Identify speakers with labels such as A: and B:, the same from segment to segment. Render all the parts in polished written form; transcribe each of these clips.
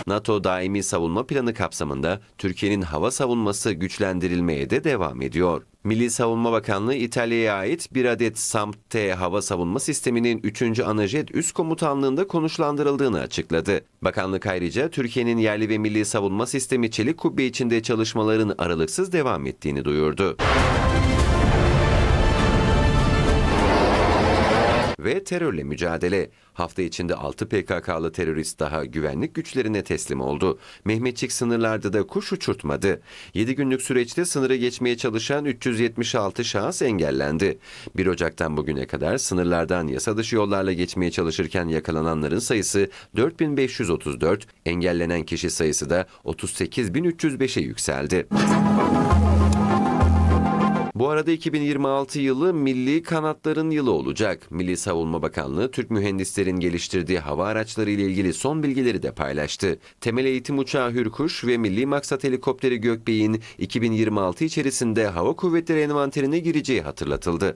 A: NATO daimi savunma planı kapsamında Türkiye'nin hava savunması güçlendirilmeye de devam ediyor. Milli Savunma Bakanlığı İtalya'ya ait bir adet SAMP-T hava savunma sisteminin 3. Anajet Üst Komutanlığı'nda konuşlandırıldığını açıkladı. Bakanlık ayrıca Türkiye'nin yerli ve milli savunma sistemi çelik kubbe içinde çalışmaların aralıksız devam ettiğini duyurdu. Ve terörle mücadele. Hafta içinde 6 PKK'lı terörist daha güvenlik güçlerine teslim oldu. Mehmetçik sınırlarda da kuş uçurtmadı. 7 günlük süreçte sınırı geçmeye çalışan 376 şahıs engellendi. 1 Ocak'tan bugüne kadar sınırlardan yasa dışı yollarla geçmeye çalışırken yakalananların sayısı 4534, engellenen kişi sayısı da 38.305'e yükseldi. Bu arada 2026 yılı Milli Kanatların Yılı olacak. Milli Savunma Bakanlığı, Türk mühendislerin geliştirdiği hava araçları ile ilgili son bilgileri de paylaştı. Temel eğitim uçağı Hürkuş ve Milli Maksat Helikopteri Gökbey'in 2026 içerisinde Hava Kuvvetleri envanterine gireceği hatırlatıldı.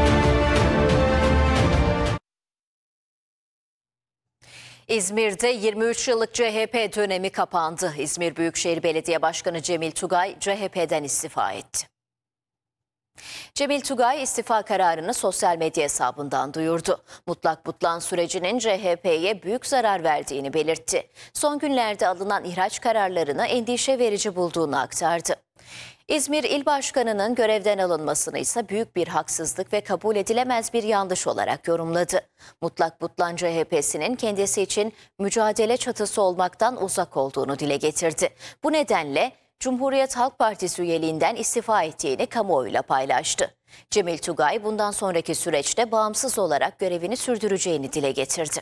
B: İzmir'de 23 yıllık CHP dönemi kapandı. İzmir Büyükşehir Belediye Başkanı Cemil Tugay CHP'den istifa etti. Cemil Tugay istifa kararını sosyal medya hesabından duyurdu. Mutlak butlan sürecinin CHP'ye büyük zarar verdiğini belirtti. Son günlerde alınan ihraç kararlarını endişe verici bulduğunu aktardı. İzmir İl Başkanı'nın görevden alınmasını ise büyük bir haksızlık ve kabul edilemez bir yanlış olarak yorumladı. Mutlak butlan CHP'sinin kendisi için mücadele çatısı olmaktan uzak olduğunu dile getirdi. Bu nedenle Cumhuriyet Halk Partisi üyeliğinden istifa ettiğini kamuoyuyla paylaştı. Cemil Tugay bundan sonraki süreçte bağımsız olarak görevini sürdüreceğini dile getirdi.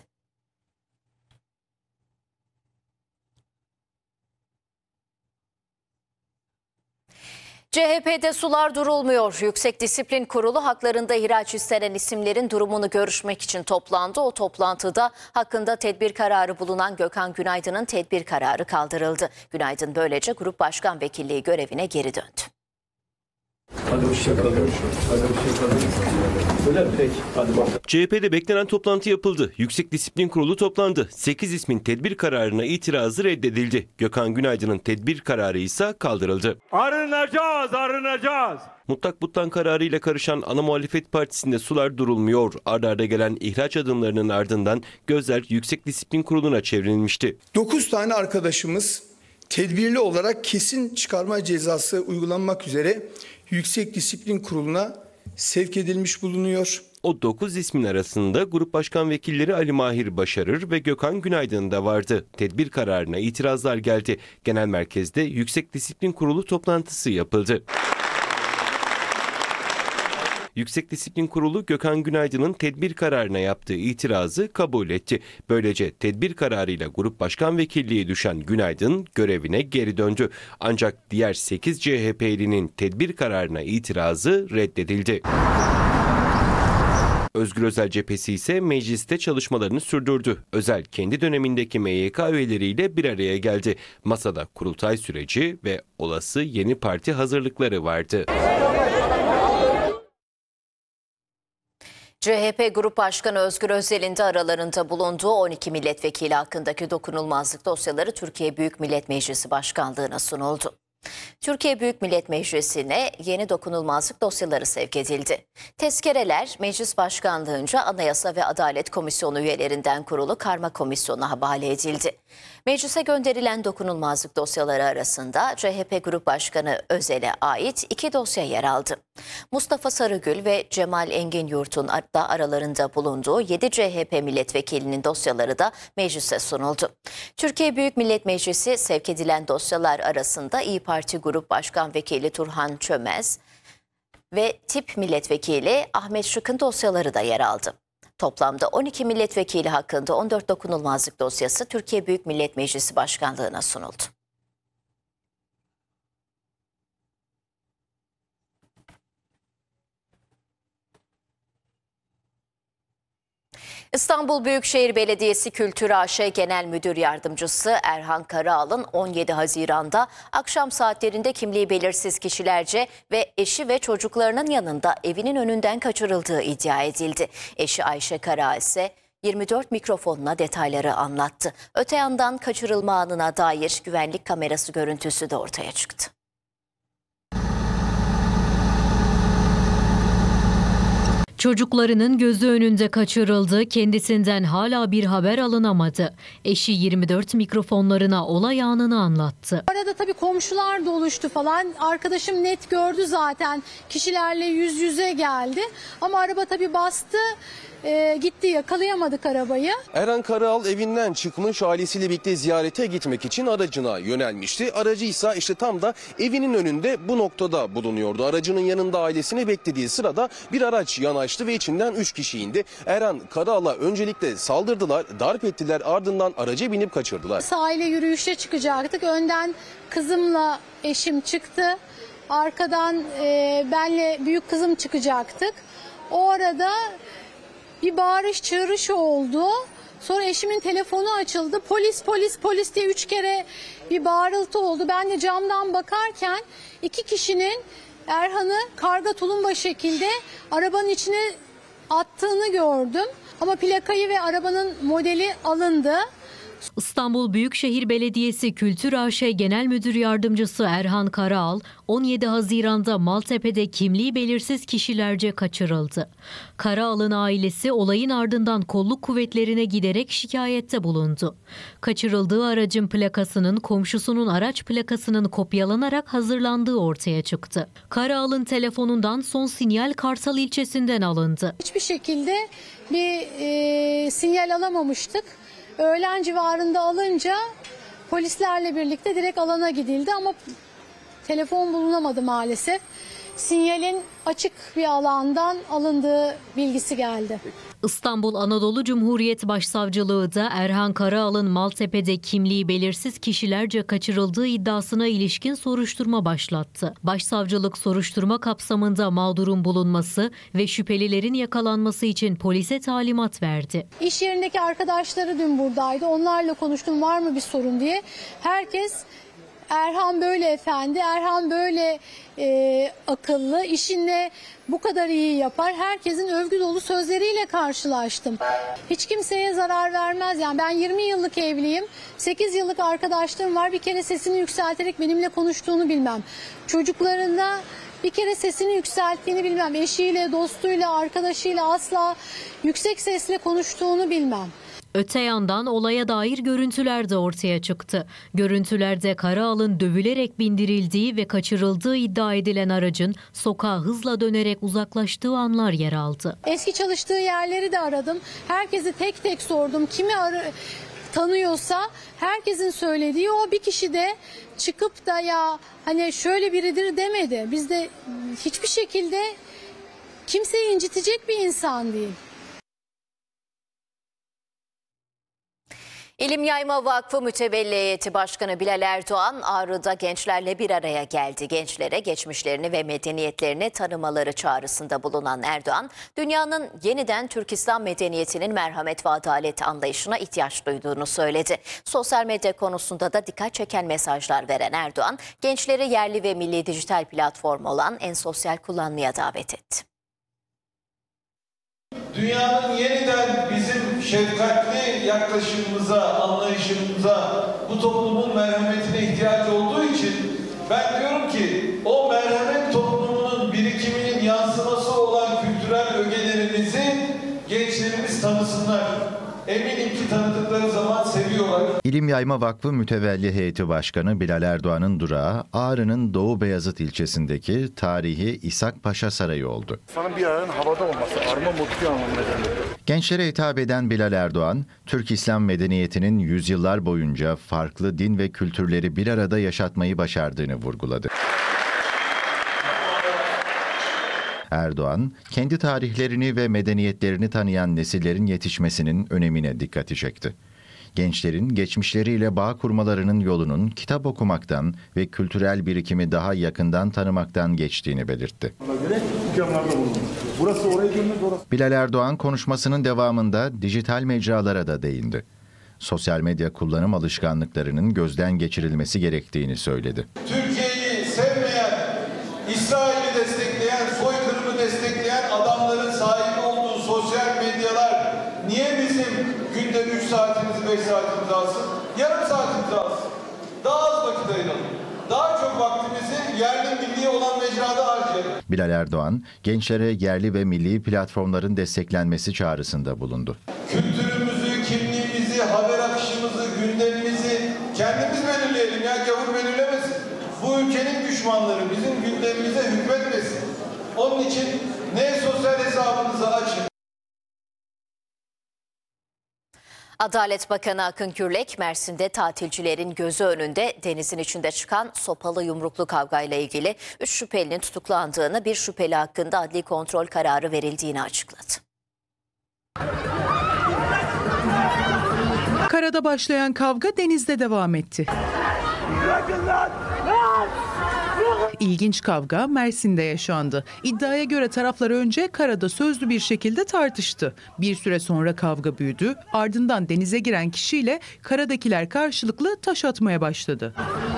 B: CHP'de sular durulmuyor. Yüksek Disiplin Kurulu haklarında ihraç istenen isimlerin durumunu görüşmek için toplandı. O toplantıda hakkında tedbir kararı bulunan Gökhan Günaydın'ın tedbir kararı kaldırıldı. Günaydın böylece Grup Başkan Vekilliği görevine geri döndü.
C: Hadi hoşçakalın. Öyle mi? Peki. Hadi bakalım.
D: CHP'de beklenen toplantı yapıldı. Yüksek Disiplin Kurulu toplandı. 8 ismin tedbir kararına itirazı reddedildi. Gökhan Günaydın'ın tedbir kararı ise kaldırıldı.
C: Arınacağız.
D: Mutlak butlan kararıyla karışan ana muhalefet partisinde sular durulmuyor. Arda arda gelen ihraç adımlarının ardından gözler Yüksek Disiplin Kurulu'na çevrilmişti.
E: 9 tane arkadaşımız tedbirli olarak kesin çıkarma cezası uygulanmak üzere Yüksek Disiplin Kurulu'na sevk edilmiş bulunuyor.
D: O 9 ismin arasında Grup Başkan Vekilleri Ali Mahir Başarır ve Gökhan Günaydın da vardı. Tedbir kararına itirazlar geldi. Genel merkezde Yüksek Disiplin Kurulu toplantısı yapıldı. Yüksek Disiplin Kurulu Gökhan Günaydın'ın tedbir kararına yaptığı itirazı kabul etti. Böylece tedbir kararıyla Grup Başkan Vekilliği düşen Günaydın görevine geri döndü. Ancak diğer 8 CHP'linin tedbir kararına itirazı reddedildi. Özgür Özel cephesi ise mecliste çalışmalarını sürdürdü. Özel kendi dönemindeki MYK üyeleriyle bir araya geldi. Masada kurultay süreci ve olası yeni parti hazırlıkları vardı.
B: CHP Grup Başkanı Özgür Özel'in de aralarında bulunduğu 12 milletvekili hakkındaki dokunulmazlık dosyaları Türkiye Büyük Millet Meclisi Başkanlığı'na sunuldu. Türkiye Büyük Millet Meclisi'ne yeni dokunulmazlık dosyaları sevk edildi. Tezkereler Meclis Başkanlığı'nca Anayasa ve Adalet Komisyonu üyelerinden kurulu Karma Komisyonu'na havale edildi. Meclise gönderilen dokunulmazlık dosyaları arasında CHP Grup Başkanı Özel'e ait 2 dosya yer aldı. Mustafa Sarıgül ve Cemal Enginyurt'un da aralarında bulunduğu 7 CHP milletvekilinin dosyaları da meclise sunuldu. Türkiye Büyük Millet Meclisi sevk edilen dosyalar arasında İYİ Parti Grup Başkan Vekili Turhan Çömez ve Tip Milletvekili Ahmet Şık'ın dosyaları da yer aldı. Toplamda 12 milletvekili hakkında 14 dokunulmazlık dosyası Türkiye Büyük Millet Meclisi Başkanlığı'na sunuldu. İstanbul Büyükşehir Belediyesi Kültür AŞ Genel Müdür Yardımcısı Erhan Karaal'ın 17 Haziran'da akşam saatlerinde kimliği belirsiz kişilerce ve eşi ve çocuklarının yanında evinin önünden kaçırıldığı iddia edildi. Eşi Ayşe Karaal ise 24 mikrofonuna detayları anlattı. Öte yandan kaçırılma anına dair güvenlik kamerası görüntüsü de ortaya çıktı.
F: Çocuklarının gözü önünde kaçırıldı, kendisinden hala bir haber alınamadı. Eşi 24 mikrofonlarına olay anını anlattı.
G: Arada tabii komşular da oluştu falan. Arkadaşım net gördü zaten. Kişilerle yüz yüze geldi. Ama araba tabii bastı. Gitti, yakalayamadık arabayı.
H: Erhan Karaal evinden çıkmış, ailesiyle birlikte ziyarete gitmek için aracına yönelmişti. Aracı ise işte tam da evinin önünde bu noktada bulunuyordu. Aracının yanında ailesini beklediği sırada bir araç yanaştı ve içinden 3 kişi indi. Erhan Karaal'a öncelikle saldırdılar, darp ettiler, ardından araca binip kaçırdılar.
G: Sahile yürüyüşe çıkacaktık. Önden kızımla eşim çıktı. Arkadan benle büyük kızım çıkacaktık. O arada bir bağırış çığırış oldu. Sonra eşimin telefonu açıldı. Polis, polis, polis diye 3 kere bir bağırıltı oldu. Ben de camdan bakarken 2 kişinin Erhan'ı karga tulumba şekilde arabanın içine attığını gördüm. Ama plakayı ve arabanın modeli alındı.
F: İstanbul Büyükşehir Belediyesi Kültür AŞ Genel Müdür Yardımcısı Erhan Karaal, 17 Haziran'da Maltepe'de kimliği belirsiz kişilerce kaçırıldı. Karaal'ın ailesi olayın ardından kolluk kuvvetlerine giderek şikayette bulundu. Kaçırıldığı aracın plakasının komşusunun araç plakasının kopyalanarak hazırlandığı ortaya çıktı. Karaal'ın telefonundan son sinyal Kartal ilçesinden alındı.
G: Hiçbir şekilde bir sinyal alamamıştık. Öğlen civarında alınca polislerle birlikte direkt alana gidildi ama telefon bulunamadı maalesef. Sinyalin açık bir alandan alındığı bilgisi geldi.
F: İstanbul Anadolu Cumhuriyet Başsavcılığı da Erhan Karaal'ın Maltepe'de kimliği belirsiz kişilerce kaçırıldığı iddiasına ilişkin soruşturma başlattı. Başsavcılık soruşturma kapsamında mağdurun bulunması ve şüphelilerin yakalanması için polise talimat verdi.
G: İş yerindeki arkadaşları dün buradaydı. Onlarla konuştum, var mı bir sorun diye. Herkes Erhan böyle efendi, Erhan böyle akıllı, işini bu kadar iyi yapar. Herkesin övgü dolu sözleriyle karşılaştım. Hiç kimseye zarar vermez. Yani ben 20 yıllık evliyim. 8 yıllık arkadaşlığım var. Bir kere sesini yükselterek benimle konuştuğunu bilmem. Çocuklarında bir kere sesini yükselttiğini bilmem. Eşiyle, dostuyla, arkadaşıyla asla yüksek sesle konuştuğunu bilmem.
F: Öte yandan olaya dair görüntüler de ortaya çıktı. Görüntülerde Karaal'ın dövülerek bindirildiği ve kaçırıldığı iddia edilen aracın sokağa hızla dönerek uzaklaştığı anlar yer aldı.
G: Eski çalıştığı yerleri de aradım. Herkesi tek tek sordum. Kimi tanıyorsa herkesin söylediği o, bir kişi de çıkıp da ya hani şöyle biridir demedi. Biz de hiçbir şekilde kimseyi incitecek bir insan değil.
B: İlim Yayma Vakfı Mütevelli Heyeti Başkanı Bilal Erdoğan, Ağrı'da gençlerle bir araya geldi. Gençlere geçmişlerini ve medeniyetlerini tanımaları çağrısında bulunan Erdoğan, dünyanın yeniden Türk İslam medeniyetinin merhamet ve adalet anlayışına ihtiyaç duyduğunu söyledi. Sosyal medya konusunda da dikkat çeken mesajlar veren Erdoğan, gençleri yerli ve milli dijital platform olan Ensosyal kullanmaya davet etti.
I: Dünyanın yeniden bizim şefkatli yaklaşımımıza, anlayışımıza, bu toplumun merhametine ihtiyacı olduğu için ben diyorum ki o merhamet toplumunun birikiminin yansıması olan kültürel ögelerimizi gençlerimiz tanısınlar. Eminim ki tanıdıkları zaman seviyorlar.
J: İlim Yayma Vakfı Mütevelli Heyeti Başkanı Bilal Erdoğan'ın durağı Ağrı'nın Doğu Beyazıt ilçesindeki tarihi İshak Paşa Sarayı oldu.
K: İnsanın bir aranın havada olması, arma mutlu anlamına geliyor.
J: Gençlere hitap eden Bilal Erdoğan, Türk İslam medeniyetinin yüzyıllar boyunca farklı din ve kültürleri bir arada yaşatmayı başardığını vurguladı. Erdoğan, kendi tarihlerini ve medeniyetlerini tanıyan nesillerin yetişmesinin önemine dikkati çekti. Gençlerin geçmişleriyle bağ kurmalarının yolunun kitap okumaktan ve kültürel birikimi daha yakından tanımaktan geçtiğini belirtti. Bilal Erdoğan konuşmasının devamında dijital mecralara da değindi. Sosyal medya kullanım alışkanlıklarının gözden geçirilmesi gerektiğini söyledi.
I: Türkiye'yi sevmeyen, İsrail'i destekleyen, soykırımı destekleyen adamların sahibi olduğu sosyal medyalar niye bizim yerli milli olan mecrada harcayalım.
J: Bilal Erdoğan, gençlere yerli ve milli platformların desteklenmesi çağrısında bulundu.
I: Kültürümüzü, kimliğimizi, haber akışımızı, gündemimizi kendimiz belirleyelim ya, gavur belirlemesin. Bu ülkenin düşmanları bizim gündemimize hükmetmesin. Onun için ne sosyal hesabınızı açın.
B: Adalet Bakanı Akın Gürlek, Mersin'de tatilcilerin gözü önünde denizin içinde çıkan sopalı yumruklu kavgayla ilgili 3 şüphelinin tutuklandığını, bir şüpheli hakkında adli kontrol kararı verildiğini açıkladı.
L: Karada başlayan kavga denizde devam etti. İlginç kavga Mersin'de yaşandı. İddiaya göre taraflar önce karada sözlü bir şekilde tartıştı. Bir süre sonra kavga büyüdü. Ardından denize giren kişiyle karadakiler karşılıklı taş atmaya başladı.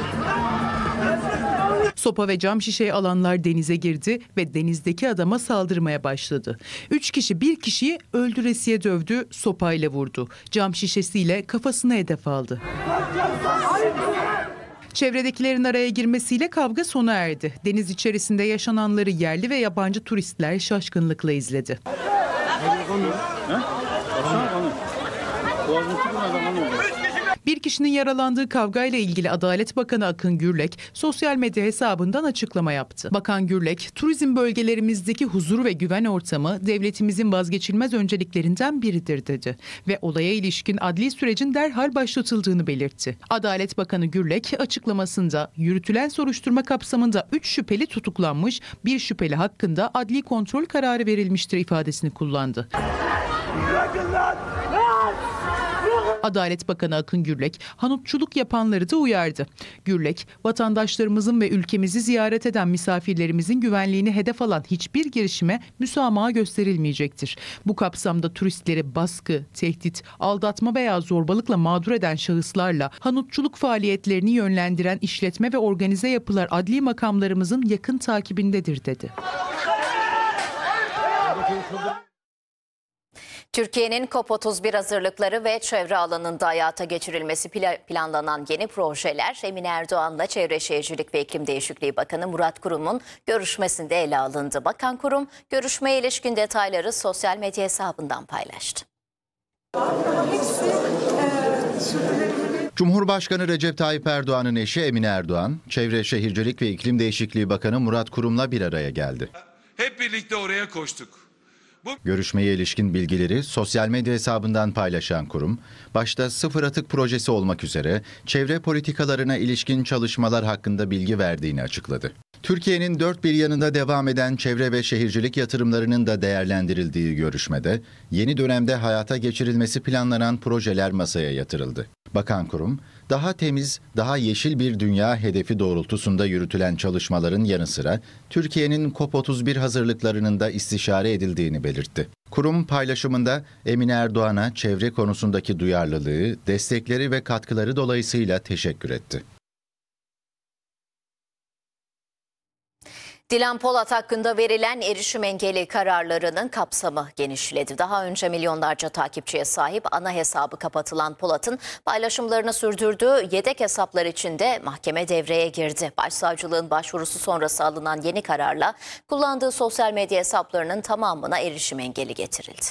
L: Sopa ve cam şişeyi alanlar denize girdi ve denizdeki adama saldırmaya başladı. 3 kişi bir kişiyi öldüresiye dövdü, sopayla vurdu. Cam şişesiyle kafasına hedef aldı. Çevredekilerin araya girmesiyle kavga sona erdi. Deniz içerisinde yaşananları yerli ve yabancı turistler şaşkınlıkla izledi. Bir kişinin yaralandığı kavgayla ilgili Adalet Bakanı Akın Gürlek sosyal medya hesabından açıklama yaptı. Bakan Gürlek, turizm bölgelerimizdeki huzur ve güven ortamı devletimizin vazgeçilmez önceliklerinden biridir dedi ve olaya ilişkin adli sürecin derhal başlatıldığını belirtti. Adalet Bakanı Gürlek açıklamasında yürütülen soruşturma kapsamında 3 şüpheli tutuklanmış, bir şüpheli hakkında adli kontrol kararı verilmiştir ifadesini kullandı. Adalet Bakanı Akın Gürlek, hanutçuluk yapanları da uyardı. Gürlek, vatandaşlarımızın ve ülkemizi ziyaret eden misafirlerimizin güvenliğini hedef alan hiçbir girişime müsamaha gösterilmeyecektir. Bu kapsamda turistleri baskı, tehdit, aldatma veya zorbalıkla mağdur eden şahıslarla hanutçuluk faaliyetlerini yönlendiren işletme ve organize yapılar adli makamlarımızın yakın takibindedir dedi.
B: Türkiye'nin COP31 hazırlıkları ve çevre alanında hayata geçirilmesi planlanan yeni projeler Emine Erdoğan'la Çevre Şehircilik ve İklim Değişikliği Bakanı Murat Kurum'un görüşmesinde ele alındı. Bakan Kurum, görüşmeye ilişkin detayları sosyal medya hesabından paylaştı.
J: Cumhurbaşkanı Recep Tayyip Erdoğan'ın eşi Emine Erdoğan, Çevre Şehircilik ve İklim Değişikliği Bakanı Murat Kurum'la bir araya geldi.
I: Hep birlikte oraya koştuk.
J: Görüşmeye ilişkin bilgileri sosyal medya hesabından paylaşan kurum, başta sıfır atık projesi olmak üzere çevre politikalarına ilişkin çalışmalar hakkında bilgi verdiğini açıkladı. Türkiye'nin dört bir yanında devam eden çevre ve şehircilik yatırımlarının da değerlendirildiği görüşmede yeni dönemde hayata geçirilmesi planlanan projeler masaya yatırıldı. Bakan kurum, daha temiz, daha yeşil bir dünya hedefi doğrultusunda yürütülen çalışmaların yanı sıra Türkiye'nin COP31 hazırlıklarının da istişare edildiğini belirtti. Kurum paylaşımında Emine Erdoğan'a çevre konusundaki duyarlılığı, destekleri ve katkıları dolayısıyla teşekkür etti.
B: Dilan Polat hakkında verilen erişim engeli kararlarının kapsamı genişledi. Daha önce milyonlarca takipçiye sahip ana hesabı kapatılan Polat'ın paylaşımlarını sürdürdüğü yedek hesaplar için de mahkeme devreye girdi. Başsavcılığın başvurusu sonrası alınan yeni kararla kullandığı sosyal medya hesaplarının tamamına erişim engeli getirildi.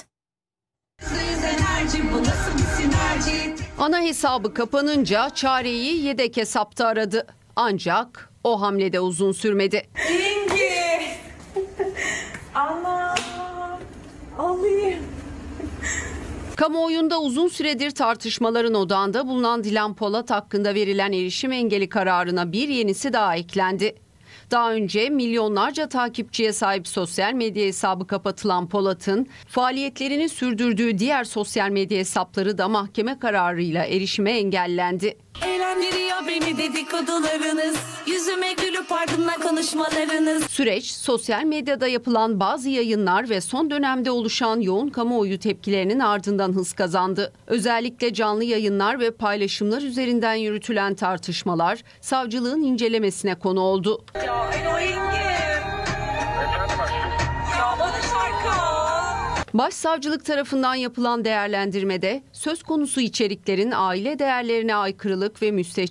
M: Ana hesabı kapanınca çareyi yedek hesapta aradı. Ancak o hamlede uzun sürmedi.
N: Allah, alayım.
M: Kamuoyunda uzun süredir tartışmaların odağında bulunan Dilan Polat hakkında verilen erişim engeli kararına bir yenisi daha eklendi. Daha önce milyonlarca takipçiye sahip sosyal medya hesabı kapatılan Polat'ın faaliyetlerini sürdürdüğü diğer sosyal medya hesapları da mahkeme kararıyla erişime engellendi.
N: Eğlendiriyor beni dedikodularınız, yüzüme gülüp ardından konuşmalarınız.
M: Süreç sosyal medyada yapılan bazı yayınlar ve son dönemde oluşan yoğun kamuoyu tepkilerinin ardından hız kazandı. Özellikle canlı yayınlar ve paylaşımlar üzerinden yürütülen tartışmalar savcılığın incelemesine konu oldu.
N: Ya bana şarkı al.
M: Başsavcılık tarafından yapılan değerlendirmede söz konusu içeriklerin aile değerlerine aykırılık ve müstehcen